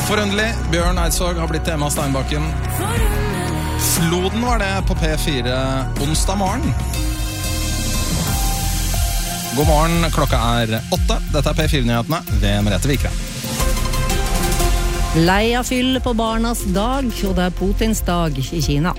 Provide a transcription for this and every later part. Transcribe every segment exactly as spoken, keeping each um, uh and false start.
Forunderlig, Bjørn Eidsvåg har blitt Emma Steinbakken. Floden var det på P fire onsdag morgen. God morgen, klokka er åtte. Dette er P fire-nyhetene ved Merete Vikre. Lei av fyll på barnas dag, og det er Putins dag i Kina.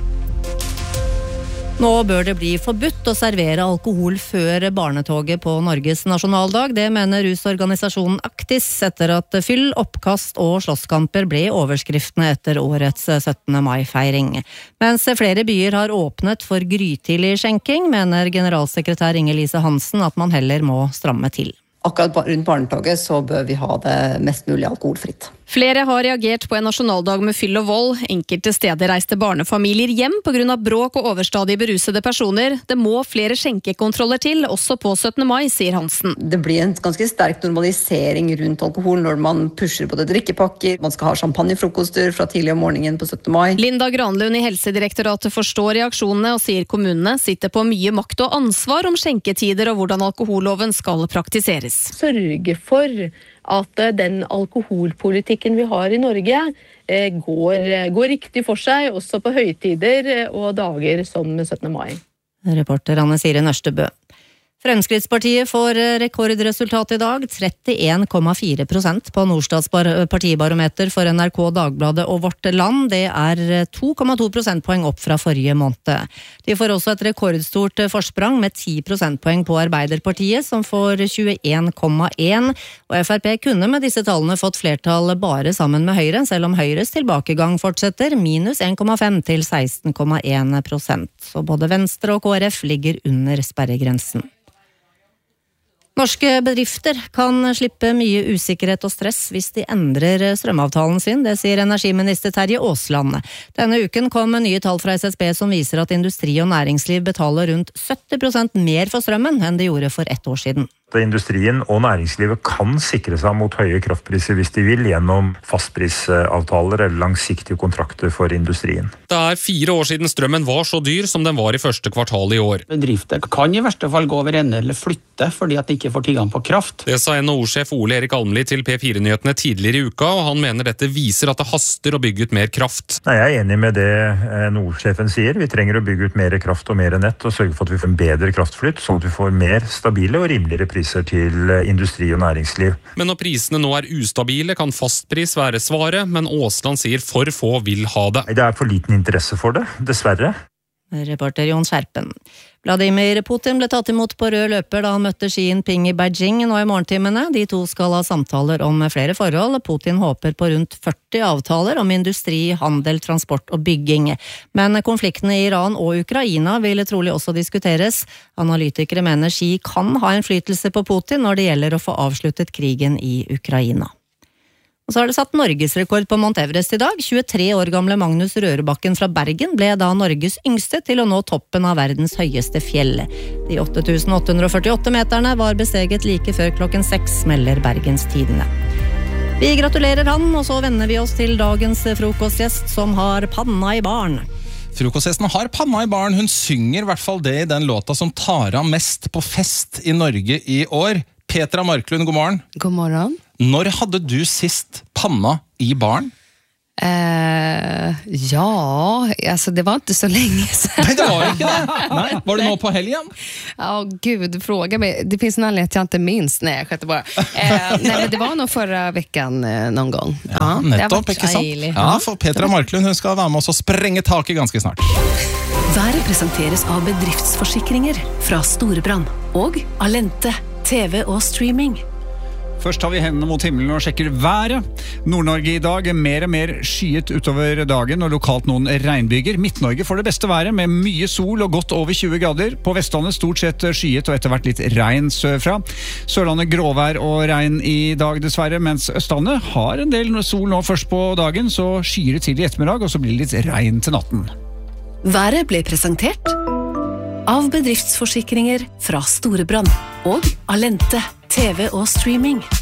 Nå bør det bli forbudt å servere alkohol før barnetoget på Norges nasjonaldag. Det mener rusorganisasjonen Actis etter at fyll, oppkast og slåsskamper ble overskriftene etter årets syttende mai-feiring. Mens flere byer har åpnet for grytidlig skjenking, mener generalsekretær Inger-Lise Hansen at man heller må stramme til. Akkurat rundt barnetoget så bør vi ha det mest mulig alkoholfritt. Flere har reagert på en nasjonaldag med fyll og vold. Enkelte steder reiste barnefamilier hjem på grunn av bråk og overstadig berusede personer. Det må flere skjenkekontroller til, også på syttende mai, sier Hansen. Det blir en ganske sterk normalisering rundt alkohol når man pusher på det drikkepakker. Man skal ha champagnefrokoster fra tidlig om morgenen på syttende mai. Linda Granlund i Helsedirektoratet forstår reaksjonene og sier kommunene sitter på mye makt og ansvar om skjenketider og hvordan alkoholloven skal praktiseres. Sørge for at den alkoholpolitikken vi har i Norge går, går riktig for seg, også på høytider og dager som syttende mai. Reporter Anne Sire Nørstebø. Fremskrittspartiet får rekordresultat i dag, trettien komma fire prosent på Norstads partibarometer for N R K, Dagbladet og Vårt Land. Det er to komma to prosentpoeng opp fra forrige måned. De får også et rekordstort forsprang med ti prosentpoeng på Arbeiderpartiet, som får tjueen komma en, og F R P kunne med disse tallene fått flertall bare sammen med Høyre, selv om Høyres tilbakegang fortsetter, minus en komma fem til seksten komma en prosent. Så både Venstre og K R F ligger under sperregrensen. Norske bedrifter kan slippe mye usikkerhet og stress hvis de endrer strømavtalen sin, det sier energiminister Terje Aasland. Denne uken kom nye tall fra S S B som viser at industri og næringsliv betaler rundt sytti prosent mer for strømmen enn de gjorde for ett år siden. Industrien og næringslivet kan sikre seg mot høye kraftpriser hvis de vil gjennom fastprisavtaler eller langsiktige kontrakter for industrien. Det er fire år siden strømmen var så dyr som den var i første kvartal i år. Bedrifter kan i verste fall gå over ende eller flytte fordi at de ikke får tilgang på kraft. Det sa N H O-sjef Ole Erik Almli til P fire-nyhetene tidligere i uka, og han mener dette viser at det haster å bygge ut mer kraft. Nei, jeg er enig med det N H O-sjefen sier. Vi trenger å bygge ut mer kraft og mer nett og sørge for at vi får en bedre kraftflytt, sånn at vi får mer stabile og rimeligere priser til industri og næringsliv. Men når prisene nå er ustabile, kan fastpris være svaret, men Aasland sier for få vil ha det. Det er for liten interesse for det, dessverre. Reporter Jon Skjerpen. Vladimir Putin ble tatt imot på rød løper da han møtte Xi Jinping i Beijing nå i morgentimene. De to skal ha samtaler om flere forhold. Putin håper på rundt førti avtaler om industri, handel, transport og bygging. Men konfliktene i Iran og Ukraina vil trolig også diskuteres. Analytikere mener Xi kan ha innflytelse på Putin når det gjelder å få avsluttet krigen i Ukraina. Og så har det satt norgesrekord på Mount Everest i dag. tjuetre år gamle Magnus Rørebakken fra Bergen ble da Norges yngste til å nå toppen av verdens høyeste fjell. De åtte tusen åtte hundre førtiåtte meterne var besteget like før klokken seks, melder Bergens Tidende. Vi gratulerer han, og så vender vi oss til dagens frokostgjest som har panna i barn. Frokostgjesten har panna i barn. Hun synger i hvert fall det i den låta som tar av mest på fest i Norge i år. Petra Marklund, god morgen. God morgen. Når hadde du sist panna i barn? Eh, ja, alltså det var inte så länge sedan. Nej, det var inte det. Nej, var det nå på helgen? Ja, oh, gud, fråga mig. Det finns en anledning att jag inte minns. Nej, jag skötte bara. Eh, nej, men det var nog förra veckan eh, någon gång. Ja, ja nettopp, ikke sant? Ja, for Petra Marklund, hun skal være med oss og sprenge taket ganske snart. Været presenteres av bedriftsforsikringer fra Storebrand og Alente, T V og streaming. Først tar vi hendene mot himmelen og sjekker været. Nord-Norge i dag er mer og mer skyet utover dagen og lokalt noen regnbyger. Midt-Norge får det beste været med mye sol og godt over tjue grader. På Vestlandet stort sett skyet og etter hvert litt regn sørfra. Sørlandet gråvær og regn i dag dessverre, mens Østlandet har en del sol nå først på dagen, så skyer det til i ettermiddag og så blir det litt regn til natten. Været ble presentert av bedriftsforsikringer fra Storebrand og Alente, T V og streaming.